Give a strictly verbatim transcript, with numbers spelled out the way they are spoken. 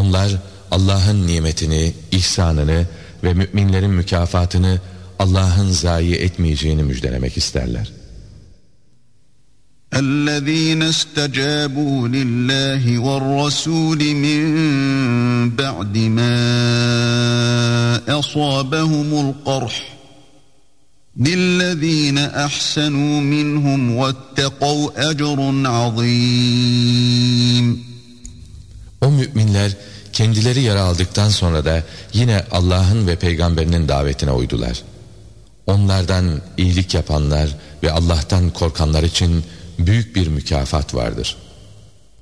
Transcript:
Onlar Allah'ın nimetini, ihsanını ve müminlerin mükafatını Allah'ın zayi etmeyeceğini müjdelemek isterler. اَلَّذ۪ينَ اسْتَجَابُوا لِلّٰهِ وَالرَّسُولِ مِنْ بَعْدِ مَا أَصَابَهُمُ الْقَرْحُ لِلَّذ۪ينَ أَحْسَنُوا مِنْهُمْ وَاتَّقَوْا أَجْرٌ عَظ۪يمٌ. O müminler kendileri yara aldıktan sonra da yine Allah'ın ve peygamberinin davetine uydular. Onlardan iyilik yapanlar ve Allah'tan korkanlar için büyük bir mükafat vardır.